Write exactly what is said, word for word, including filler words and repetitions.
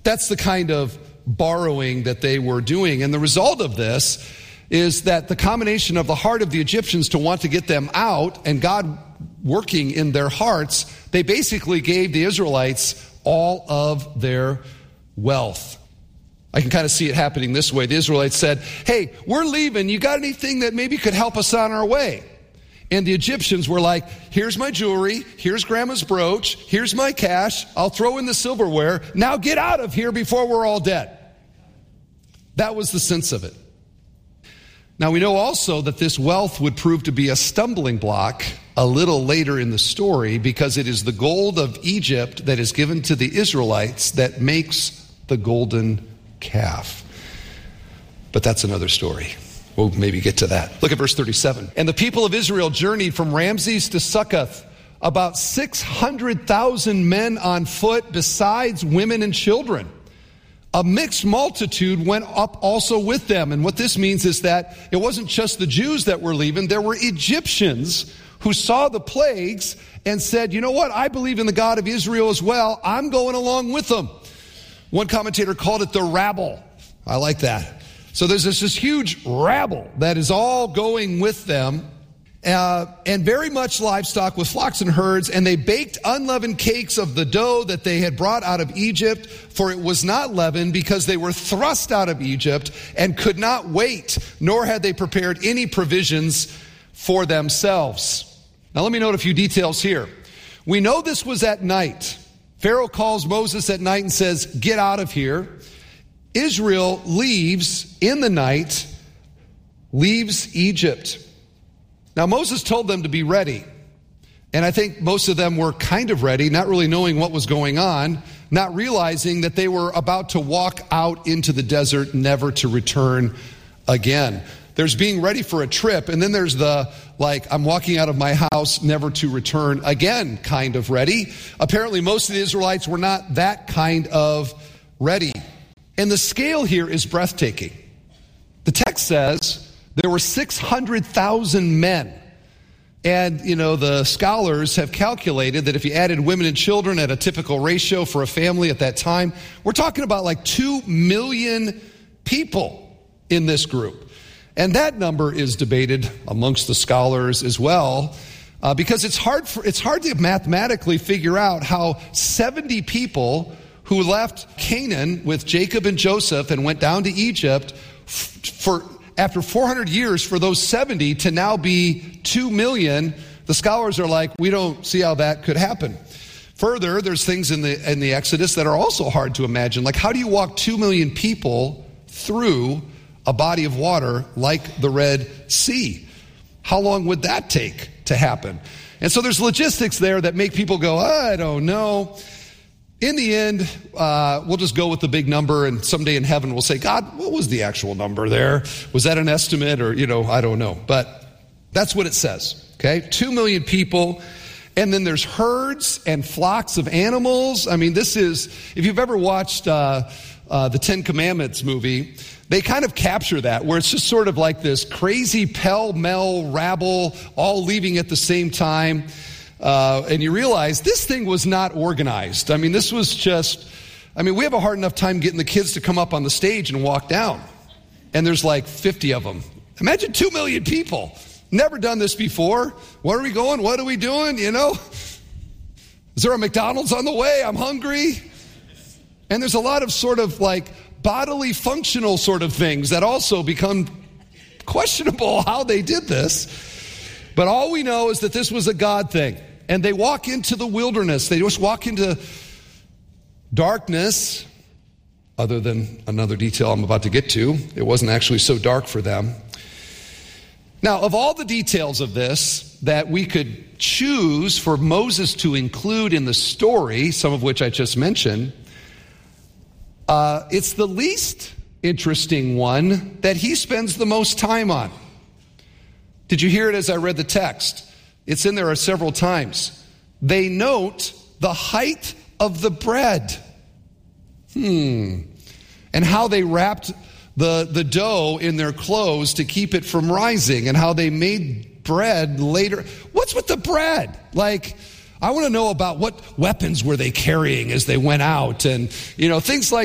That's the kind of borrowing that they were doing. And the result of this is that the combination of the heart of the Egyptians to want to get them out and God working in their hearts, they basically gave the Israelites all of their wealth. I can kind of see it happening this way. The Israelites said, hey, we're leaving. You got anything that maybe could help us on our way? And the Egyptians were like, here's my jewelry, here's grandma's brooch, here's my cash, I'll throw in the silverware. Now get out of here before we're all dead. That was the sense of it. Now we know also that this wealth would prove to be a stumbling block a little later in the story, because it is the gold of Egypt that is given to the Israelites that makes the golden calf. But that's another story. We'll maybe get to that. Look at verse thirty-seven. And the people of Israel journeyed from Ramses to Succoth, about six hundred thousand men on foot, besides women and children. A mixed multitude went up also with them. And what this means is that it wasn't just the Jews that were leaving. There were Egyptians who saw the plagues and said, you know what? I believe in the God of Israel as well. I'm going along with them. One commentator called it the rabble. I like that. So there's this, this huge rabble that is all going with them, uh, and very much livestock with flocks and herds, and they baked unleavened cakes of the dough that they had brought out of Egypt, for it was not leavened, because they were thrust out of Egypt and could not wait, nor had they prepared any provisions for themselves. Now let me note a few details here. We know this was at night. Pharaoh calls Moses at night and says, get out of here. Israel leaves in the night, leaves Egypt. Now Moses told them to be ready. And I think most of them were kind of ready, not really knowing what was going on, not realizing that they were about to walk out into the desert, never to return again. There's being ready for a trip, and then there's the, like, I'm walking out of my house, never to return again kind of ready. Apparently most of the Israelites were not that kind of ready. And the scale here is breathtaking. The text says there were six hundred thousand men. And, you know, the scholars have calculated that if you added women and children at a typical ratio for a family at that time, we're talking about like two million people in this group. And that number is debated amongst the scholars as well, uh, because it's hard for, it's hard to mathematically figure out how seventy people who left Canaan with Jacob and Joseph and went down to Egypt f- for after four hundred years, for those seventy to now be two million. The scholars are like, we don't see how that could happen. Further, there's things in the in the Exodus that are also hard to imagine. Like, how do you walk two million people through a body of water like the Red Sea? How long would that take to happen? And so there's logistics there that make people go, I don't know. In the end, uh, we'll just go with the big number, and someday in heaven we'll say, God, what was the actual number there? Was that an estimate, or, you know, I don't know. But that's what it says, okay? Two million people, and then there's herds and flocks of animals. I mean, this is, if you've ever watched uh, uh, the Ten Commandments movie, they kind of capture that, where it's just sort of like this crazy pell-mell rabble all leaving at the same time. Uh, and you realize this thing was not organized. I mean, this was just, I mean, we have a hard enough time getting the kids to come up on the stage and walk down. And there's like fifty of them. Imagine two million people. Never done this before. Where are we going? What are we doing? You know? Is there a McDonald's on the way? I'm hungry. And there's a lot of sort of like bodily functional sort of things that also become questionable how they did this. But all we know is that this was a God thing. And they walk into the wilderness. They just walk into darkness, other than another detail I'm about to get to. It wasn't actually so dark for them. Now, of all the details of this that we could choose for Moses to include in the story, some of which I just mentioned, uh, it's the least interesting one that he spends the most time on. Did you hear it as I read the text? It's in there several times. They note the height of the bread. Hmm. And how they wrapped the, the dough in their clothes to keep it from rising, and how they made bread later. What's with the bread? Like, I want to know about what weapons were they carrying as they went out, and, you know, things like